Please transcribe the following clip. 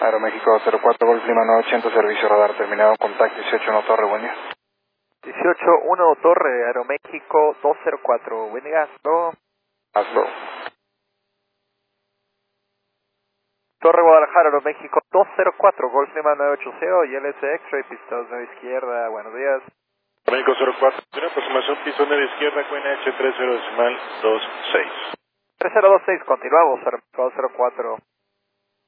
Aeroméxico 04 Golf Lima 980, servicio radar terminado, contacto 18-1 Torre, buen día. 18-1 Torre, Aeroméxico 204, buen día, hasta Hazlo. Torre Guadalajara, Aeroméxico 204, Golf Lima 980 y LS X-Ray, pista 2 izquierda, buenos días. México 04, aproximación pista 9 izquierda, QNH 30 decimal 26. 3026, continuamos, Aeroméxico 204.